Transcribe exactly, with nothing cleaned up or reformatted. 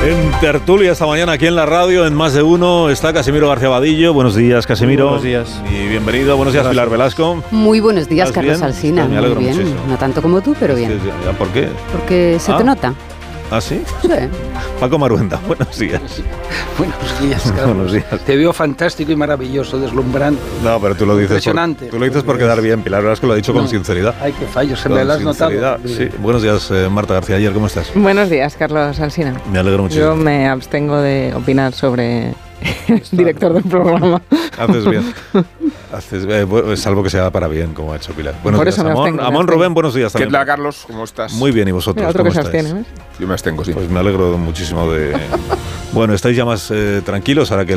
En tertulia esta mañana aquí en la radio, en Más de Uno, está Casimiro García Vadillo. Buenos días, Casimiro. Buenos días. Y bienvenido. Buenos días, Pilar Velasco. Muy buenos días, Carlos bien? Alsina. Me alegro Muy bien. muchísimo. No tanto como tú, pero bien. ¿Por qué? Porque se Ah. te nota. ¿Ah, sí? Sí. Paco Maruenda, buenos días. Buenos días, Carlos. Buenos días. Te veo fantástico y maravilloso, deslumbrante. No, pero tú lo dices Impresionante. por, tú lo dices por quedar bien. Pilar Velasco lo ha dicho No. con sinceridad. Ay, qué fallo, se Con me lo has notado. sinceridad, sí. Buenos días, eh, Marta García Ayer, ¿cómo estás? Buenos días, Carlos Alsina. Me alegro muchísimo. Yo me abstengo de opinar sobre el director del programa. Haces bien. Haces, eh, bueno, salvo que sea para bien, como ha hecho Pilar. Buenos Por días, eso me Amón. abstengo, me Amón abstengo. Rubén, buenos días ¿Qué también. tal, Carlos? ¿Cómo estás? Muy bien, ¿y vosotros? Mira, otro ¿Cómo que se estáis? abstiene, ¿ves? Yo me abstengo, sí. Pues me alegro muchísimo de... Bueno, estáis ya más eh, tranquilos ahora que